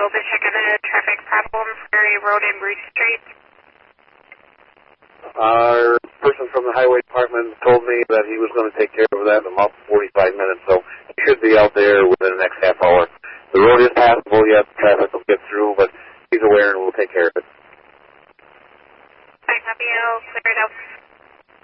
able to check on a traffic problem for a road in Bruce Street? Our person from the highway department told me that he was going to take care of that in about 45 minutes, so he should be out there within the next half hour. The road is passable, yes, traffic will get through, but he's aware and we'll take care of it. I copy, I'll clear it out.